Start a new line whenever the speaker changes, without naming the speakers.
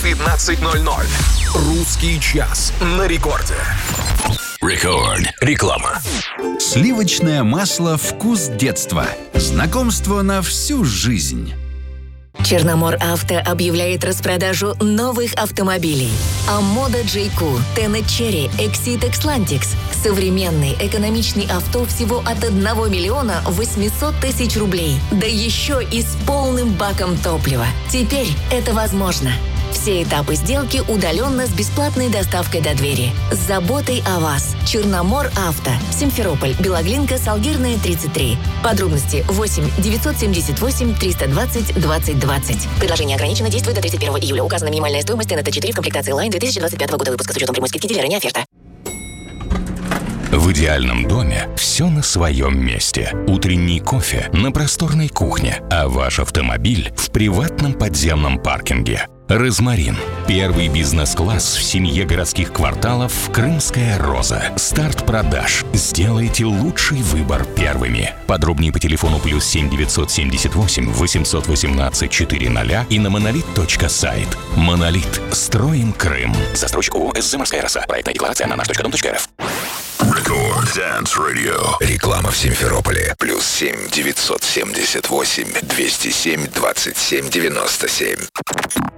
19:00. Русский час на рекорде. Рекорд. Реклама.
Сливочное масло «Вкус детства». Знакомство на всю жизнь.
Черномор Авто объявляет распродажу новых автомобилей. Амода J-Q, Tenet Cherry, Exit Xlantix. Современный, экономичный авто всего от 1 миллиона 800 тысяч рублей. Да еще и с полным баком топлива. Теперь это возможно. Все этапы сделки удаленно с бесплатной доставкой до двери. С заботой о вас. Черномор Авто. Симферополь, Белоглинка, Салгирная, 33. Подробности 8 978 320 20 20. Предложение ограничено, действует до 31 июля. Указана минимальная стоимость ТНТ-4 в комплектации Line 2025 года выпуска с учетом прямой скидки дилера, не оферта.
В идеальном доме все на своем месте. Утренний кофе на просторной кухне, а ваш автомобиль в приватном подземном паркинге. «Розмарин» – первый бизнес-класс в семье городских кварталов «Крымская роза». Старт продаж. Сделайте лучший выбор первыми. Подробнее по телефону +7 978 818 400 и на monolith.сайт. «Монолит». Строим Крым. Застройщик ООО «СЗ Морская роса». Проектная декларация на nаш.дом.рф.
Рекорд Dance Radio. Реклама в Симферополе. +7 978 207 27 97.